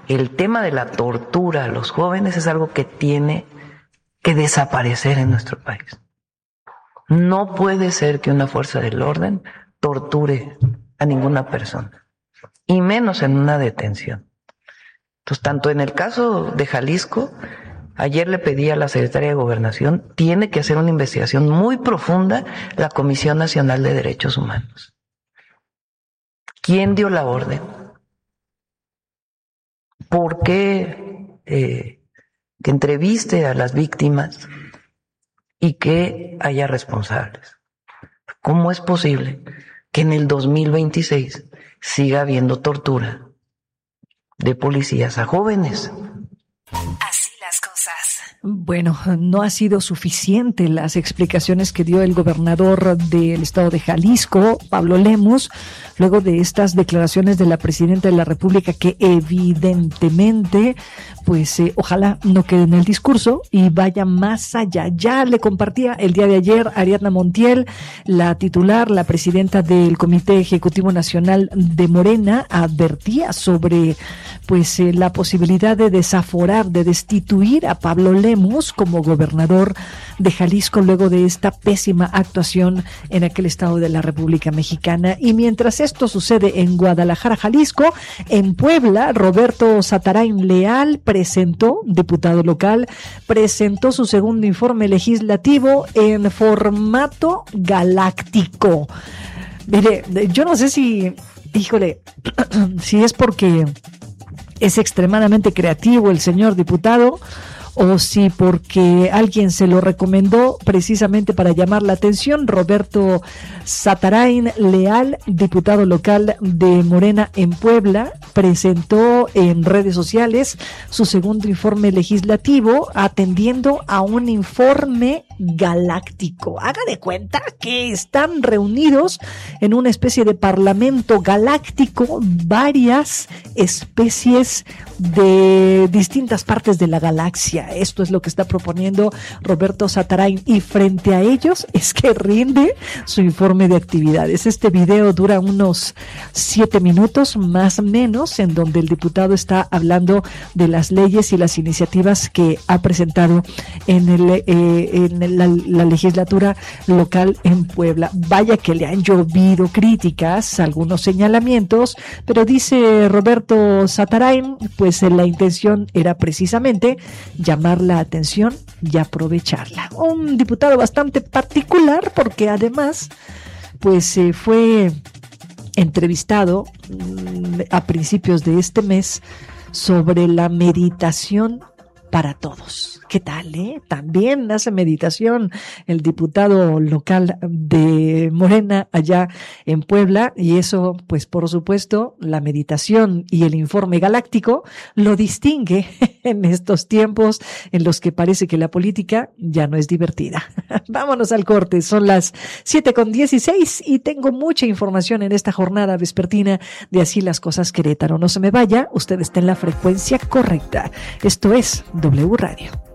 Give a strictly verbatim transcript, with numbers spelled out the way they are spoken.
el tema de la tortura a los jóvenes es algo que tiene que desaparecer en nuestro país. No puede ser que una fuerza del orden torture a ninguna persona, y menos en una detención. Entonces, tanto en el caso de Jalisco, ayer le pedí a la Secretaría de Gobernación, tiene que hacer una investigación muy profunda la Comisión Nacional de Derechos Humanos. ¿Quién dio la orden? ¿Por qué eh, que entreviste a las víctimas y que haya responsables? ¿Cómo es posible que en el dos mil veintiséis siga habiendo tortura de policías a jóvenes? Así las cosas. Bueno, no ha sido suficiente las explicaciones que dio el gobernador del estado de Jalisco, Pablo Lemus, luego de estas declaraciones de la presidenta de la República que evidentemente, pues eh, ojalá no quede en el discurso y vaya más allá. Ya le compartía el día de ayer Ariadna Montiel, la titular, la presidenta del Comité Ejecutivo Nacional de Morena, advertía sobre pues eh, la posibilidad de desaforar, de destituir a Pablo Lemus como gobernador de Jalisco luego de esta pésima actuación en aquel estado de la República Mexicana. Y mientras esto sucede en Guadalajara, Jalisco, en Puebla, Roberto Satarain Leal presentó, diputado local, presentó su segundo informe legislativo en formato galáctico. Mire, yo no sé si, híjole, si es porque es extremadamente creativo el señor diputado, o si porque alguien se lo recomendó precisamente para llamar la atención. Roberto Satarain Leal, diputado local de Morena en Puebla, presentó en redes sociales su segundo informe legislativo atendiendo a un informe galáctico. Haga de cuenta que están reunidos en una especie de parlamento galáctico varias especies de distintas partes de la galaxia. Esto es lo que está proponiendo Roberto Satarain, y frente a ellos es que rinde su informe de actividades. Este video dura unos siete minutos más o menos, en donde el diputado está hablando de las leyes y las iniciativas que ha presentado en, el, eh, en la, la legislatura local en Puebla. Vaya que le han llovido críticas, algunos señalamientos, pero dice Roberto Satarain, pues la intención era precisamente llamar la atención y aprovecharla. Un diputado bastante particular porque además pues eh, fue entrevistado mmm, a principios de este mes sobre la meditación para todos. ¿Qué tal, eh? También hace meditación el diputado local de Morena allá en Puebla, y eso, pues por supuesto, la meditación y el informe galáctico lo distingue en estos tiempos en los que parece que la política ya no es divertida. Vámonos al corte, son las siete con dieciséis y tengo mucha información en esta jornada vespertina de Así las Cosas Querétaro. No se me vaya, usted está en la frecuencia correcta. Esto es W Radio.